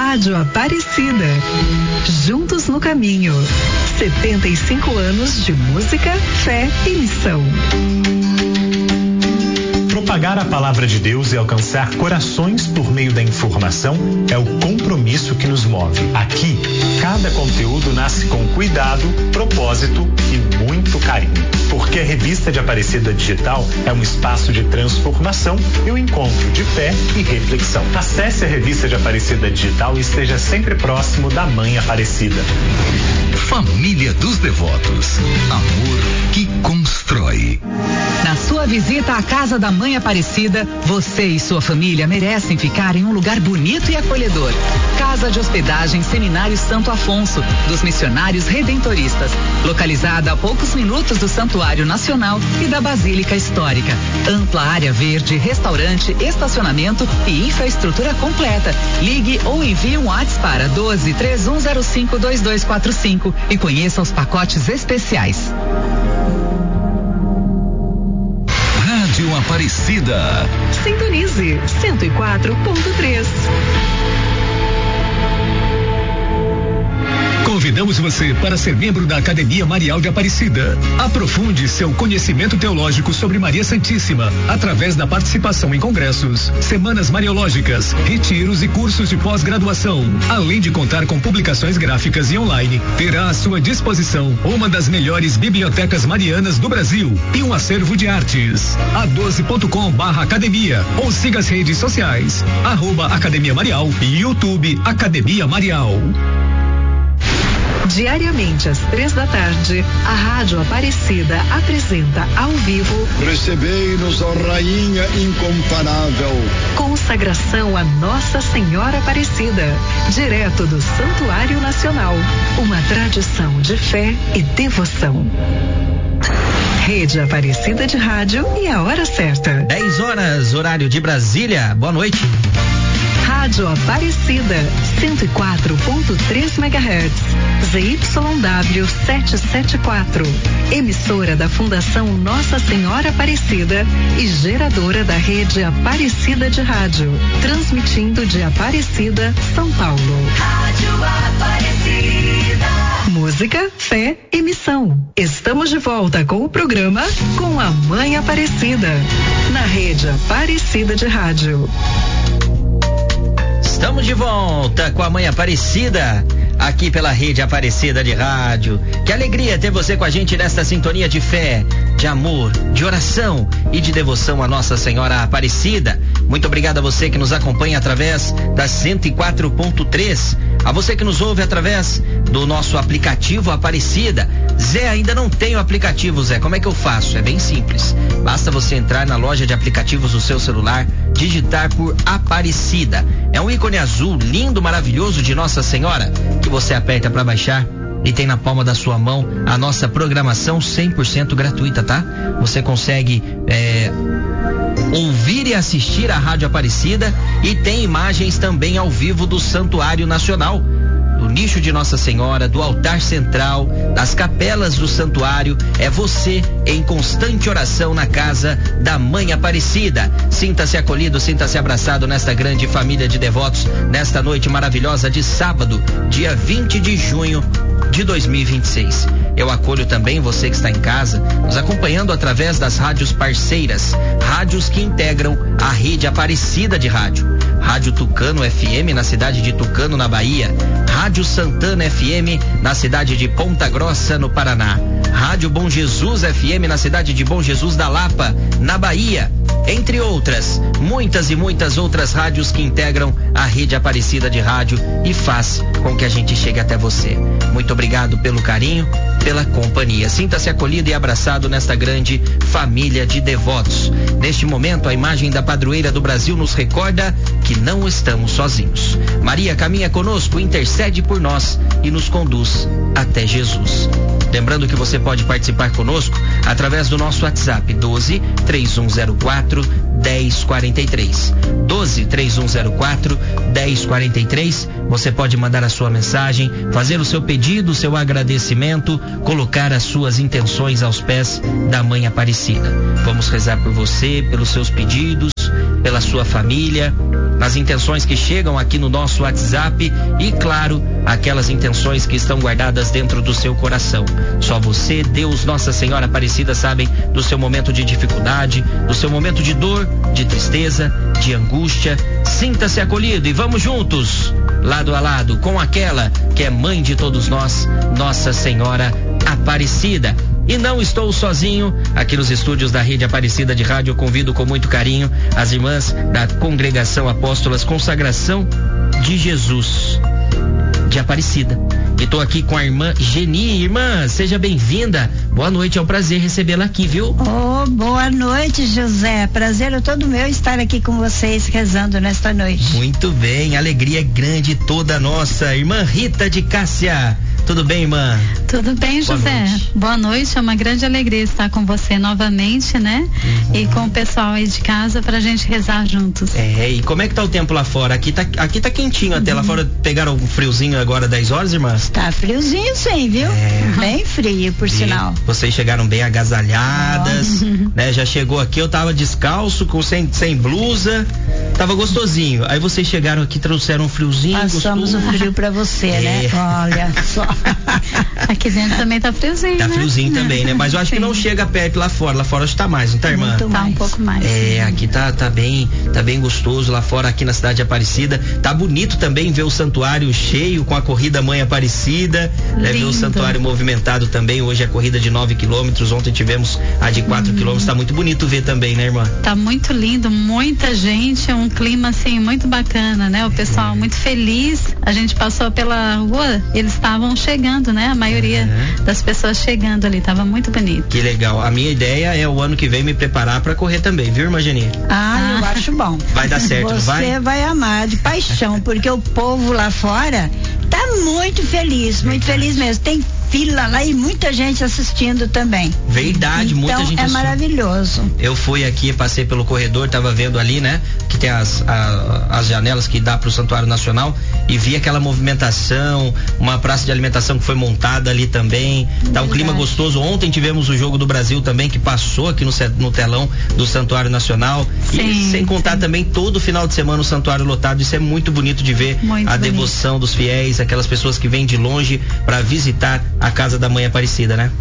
Rádio Aparecida. Juntos no caminho. 75 anos de música, fé e missão. Propagar a palavra de Deus e alcançar corações por meio da informação é o compromisso que nos move. Aqui, cada conteúdo nasce com cuidado, propósito e muito carinho. Porque a Revista de Aparecida Digital é um espaço de transformação e um encontro de fé e reflexão. Acesse a Revista de Aparecida Digital e esteja sempre próximo da Mãe Aparecida. Família dos Devotos. Amor que constrói. Na sua visita à casa da Mãe Aparecida, você e sua família merecem ficar em um lugar bonito e acolhedor. Casa de Hospedagem Seminário Santo Afonso, dos Missionários Redentoristas. Localizada a poucos minutos do Santuário Nacional e da Basílica Histórica. Ampla área verde, restaurante, estacionamento e infraestrutura completa. Ligue ou envie um WhatsApp para 12-3105-2245 e conheça os pacotes especiais. Rádio Aparecida. Sintonize 104.3. Convidamos você para ser membro da Academia Marial de Aparecida. Aprofunde seu conhecimento teológico sobre Maria Santíssima através da participação em congressos, semanas mariológicas, retiros e cursos de pós-graduação. Além de contar com publicações gráficas e online, terá à sua disposição uma das melhores bibliotecas marianas do Brasil e um acervo de artes. a12.com/academia ou siga as redes sociais @Academia Marial e YouTube Academia Marial. Diariamente às 3 da tarde, a Rádio Aparecida apresenta ao vivo Recebei-nos, ó Rainha incomparável. Consagração a Nossa Senhora Aparecida, direto do Santuário Nacional. Uma tradição de fé e devoção. Rede Aparecida de Rádio e a hora certa. 10 horas, horário de Brasília. Boa noite. Rádio Aparecida, 104.3 MHz, ZYW 774, emissora da Fundação Nossa Senhora Aparecida e geradora da rede Aparecida de Rádio, transmitindo de Aparecida, São Paulo. Rádio Aparecida. Música, fé e missão. Estamos de volta com o programa Com a Mãe Aparecida, na rede Aparecida de Rádio. Estamos de volta com a Mãe Aparecida, aqui pela Rede Aparecida de Rádio. Que alegria ter você com a gente nesta sintonia de fé, de amor, de oração e de devoção a Nossa Senhora Aparecida. Muito obrigado a você que nos acompanha através da 104.3, a você que nos ouve através do nosso aplicativo Aparecida. Zé, ainda não tem o aplicativo, Zé, como é que eu faço? É bem simples, basta você entrar na loja de aplicativos do seu celular, digitar por Aparecida. É um ícone azul, lindo, maravilhoso de Nossa Senhora, que você aperta para baixar e tem na palma da sua mão a nossa programação 100% gratuita, tá? Você consegue ouvir e assistir a Rádio Aparecida e tem imagens também ao vivo do Santuário Nacional, do nicho de Nossa Senhora, do altar central, das capelas do santuário. É você em constante oração na casa da Mãe Aparecida. Sinta-se acolhido, sinta-se abraçado nesta grande família de devotos, nesta noite maravilhosa de sábado, dia 20 de junho de 2026. Eu acolho também você que está em casa, nos acompanhando através das rádios parceiras, rádios que integram a Rede Aparecida de Rádio. Rádio Tucano FM na cidade de Tucano, na Bahia. Rádio Santana FM na cidade de Ponta Grossa, no Paraná. Rádio Bom Jesus FM na cidade de Bom Jesus da Lapa, na Bahia. Entre outras, muitas e muitas outras rádios que integram a Rede Aparecida de Rádio e faz com que a gente chegue até você. Muito obrigado pelo carinho, pela companhia. Sinta-se acolhido e abraçado nesta grande família de devotos. Neste momento, a imagem da padroeira do Brasil nos recorda que não estamos sozinhos. Maria caminha conosco, intercede por nós e nos conduz até Jesus. Lembrando que você pode participar conosco através do nosso WhatsApp 12-3104-1043. 12-3104-1043. Você pode mandar a sua mensagem, fazer o seu pedido, o seu agradecimento, colocar as suas intenções aos pés da Mãe Aparecida. Vamos rezar por você, pelos seus pedidos pela sua família, nas intenções que chegam aqui no nosso WhatsApp e, claro, aquelas intenções que estão guardadas dentro do seu coração. Só você, Deus, Nossa Senhora Aparecida sabem do seu momento de dificuldade, do seu momento de dor, de tristeza, de angústia. Sinta-se acolhido e vamos juntos, lado a lado, com aquela que é mãe de todos nós, Nossa Senhora Aparecida. E não estou sozinho, aqui nos estúdios da Rede Aparecida de Rádio, eu convido com muito carinho as irmãs da Congregação Apóstolas Consagração de Jesus de Aparecida. E tô aqui com a irmã Geni. Irmã, seja bem-vinda. Boa noite, é um prazer recebê-la aqui, viu? Boa noite, José. Prazer é todo meu estar aqui com vocês rezando nesta noite. Muito bem, alegria grande toda nossa. Irmã Rita de Cássia. Tudo bem, irmã? Tudo bem, José. Boa noite, é uma grande alegria estar com você novamente, né? E com o pessoal aí de casa pra gente rezar juntos. E como é que tá o tempo lá fora? Aqui tá quentinho até. Lá fora pegaram um friozinho agora, 10 horas, irmã? Tá friozinho sim, viu? Bem frio, por sinal. Vocês chegaram bem agasalhadas, né? Já chegou aqui, eu tava descalço, sem blusa, tava gostosinho. Aí vocês chegaram aqui, trouxeram um friozinho. Passamos o frio pra você, né? Olha só. Aqui dentro também tá friozinho, tá friozinho também, né? Mas eu acho que não chega perto lá fora acho que tá mais, não tá, irmã? Muito tá mais. Um pouco mais. Aqui tá bem gostoso lá fora, aqui na cidade de Aparecida. Tá bonito também ver o santuário cheio com a corrida Mãe Aparecida, né? Ver o santuário movimentado também. Hoje é a corrida de 9 quilômetros, ontem tivemos a de 4 quilômetros. Tá muito bonito ver também, né, irmã? Tá muito lindo, muita gente, um clima assim muito bacana, né? O pessoal muito feliz. A gente passou pela rua, eles estavam chegando, né? A maioria das pessoas chegando ali, tava muito bonito. Que legal. A minha ideia é o ano que vem me preparar pra correr também, viu, irmã Geni? Eu acho bom. Vai dar certo, não vai? Você vai amar de paixão, porque o povo lá fora tá muito feliz mesmo. Tem fila lá e muita gente assistindo também. Verdade, muita gente assistindo. Então é maravilhoso. Eu fui aqui, passei pelo corredor, tava vendo ali, né? Que tem as janelas que dá pro Santuário Nacional e vi aquela movimentação, uma praça de alimentação que foi montada ali também. Tá um clima gostoso. Ontem tivemos o Jogo do Brasil também, que passou aqui no telão do Santuário Nacional. E sem contar também todo o final de semana o Santuário lotado. Isso é muito bonito de ver, a devoção dos fiéis, aquelas pessoas que vêm de longe para visitar a casa da Mãe Aparecida, né?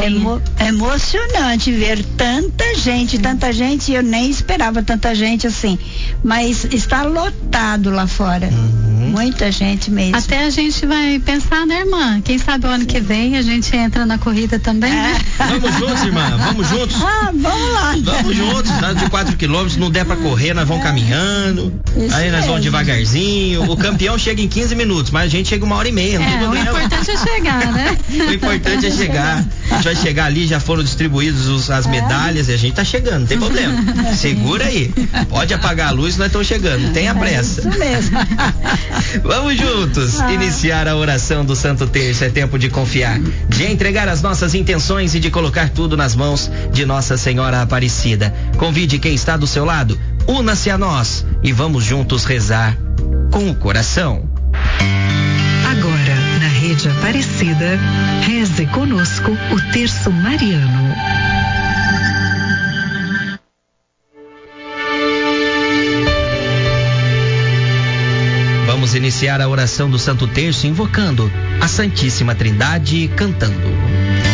É emocionante ver tanta gente, eu nem esperava tanta gente assim, mas está lotado lá fora. Muita gente mesmo. Até a gente vai pensar, né, irmã? Quem sabe o ano que vem a gente entra na corrida também, né? Vamos juntos, irmã, vamos juntos. Vamos lá. Vamos juntos, de 4 quilômetros, não der pra correr, nós vamos caminhando. Isso aí nós vamos devagarzinho. O campeão chega em 15 minutos, mas a gente chega 1h30. Não tem problema. O importante é chegar, né? O importante é chegar. A gente vai chegar ali, já foram distribuídos as medalhas e a gente tá chegando, não tem problema. Segura aí. Pode apagar a luz, nós estamos chegando, não tenha pressa. Isso mesmo. Vamos juntos iniciar a oração do Santo Terço. É tempo de confiar, de entregar as nossas intenções e de colocar tudo nas mãos de Nossa Senhora Aparecida. Convide quem está do seu lado, una-se a nós e vamos juntos rezar com o coração. Agora, na Rede Aparecida, reze conosco o Terço Mariano. Vamos iniciar a oração do Santo Terço invocando a Santíssima Trindade, cantando.